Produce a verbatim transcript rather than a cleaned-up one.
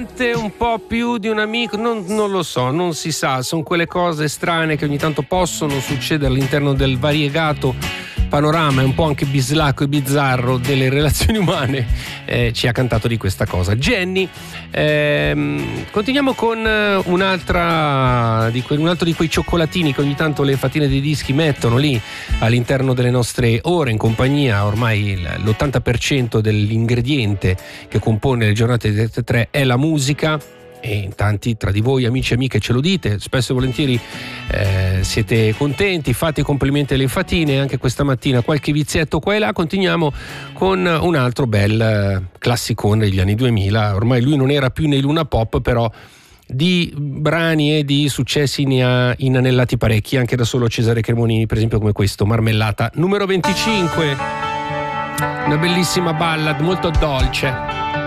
sente un po' più di un amico, non, non lo so, non si sa, sono quelle cose strane che ogni tanto possono succedere all'interno del variegato panorama e un po' anche bislacco e bizzarro delle relazioni umane. Eh, ci ha cantato di questa cosa Jenny. Ehm, continuiamo con un'altra di que- un altro di quei cioccolatini che ogni tanto le fatine dei dischi mettono lì all'interno delle nostre ore in compagnia. Ormai l'ottanta per cento dell'ingrediente che compone le giornate di Rete tre è la musica, e in tanti tra di voi amici e amiche ce lo dite, spesso e volentieri eh, siete contenti, fate i complimenti alle fatine. Anche questa mattina qualche vizietto qua e là. Continuiamo con un altro bel eh, classicone degli anni duemila. Ormai lui non era più nei Luna Pop, però di brani e di successi ne ha inanellati parecchi, anche da solo Cesare Cremonini, per esempio, come questo, Marmellata numero venticinque, una bellissima ballad molto dolce.